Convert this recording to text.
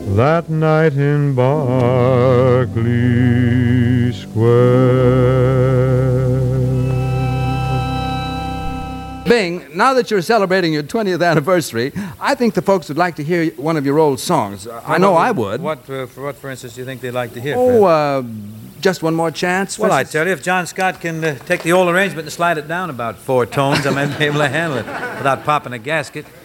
that night in Berkeley Square. Bing, now that you're celebrating your 20th anniversary, I think the folks would like to hear one of your old songs. I know I would. What, for instance, do you think they'd like to hear? Just one more chance? Well, I tell you, if John Scott can take the old arrangement and slide it down about 4 tones, I might be able to handle it without popping a gasket.